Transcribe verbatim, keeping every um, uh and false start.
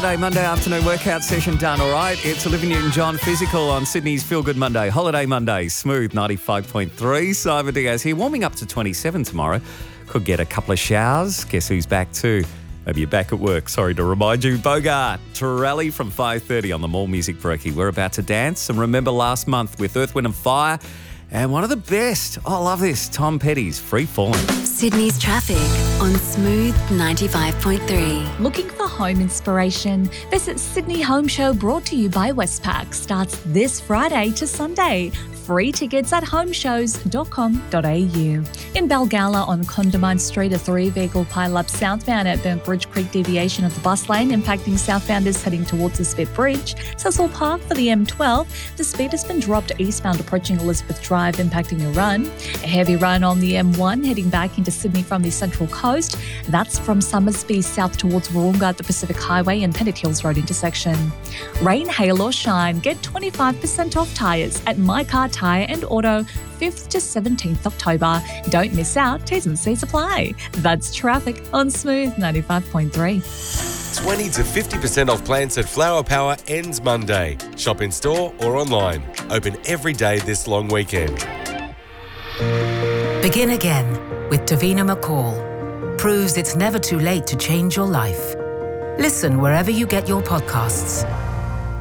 holiday Monday afternoon workout session done, all right? It's Olivia Newton-John Physical on Sydney's Feel Good Monday. Holiday Monday, smooth ninety-five point three. Simon Diaz here, warming up to twenty-seven tomorrow. Could get a couple of showers. Guess who's back too? Maybe you're back at work. Sorry to remind you. Bogart to rally from five thirty on the Mall Music Brekkie. We're about to dance and remember last month with Earth, Wind and Fire. And one of the best, oh, I love this, Tom Petty's Free Falling. Sydney's traffic on Smooth ninety-five point three. Looking for home inspiration? Visit Sydney Home Show, brought to you by Westpac. Starts this Friday to Sunday. Free tickets at homeshows dot com dot a u. In Balgala on Condamine Street, a three-vehicle pile-up southbound at Burnt Bridge Creek deviation of the bus lane, impacting southbounders heading towards the Spit Bridge. Cecil Park for the M twelve. The speed has been dropped eastbound approaching Elizabeth Drive, impacting a run. A heavy run on the M one heading back into Sydney from the Central Coast. That's from Summersby south towards Warringah at the Pacific Highway and Pennant Hills Road intersection. Rain, hail or shine, get twenty-five percent off tyres at My Car Tyre and Auto, fifth to seventeenth October. Don't miss out, T's and C's apply. That's traffic on Smooth ninety-five point three. twenty to fifty percent off plants at Flower Power ends Monday. Shop in store or online. Open every day this long weekend. Begin again with Davina McCall. Proves it's never too late to change your life. Listen wherever you get your podcasts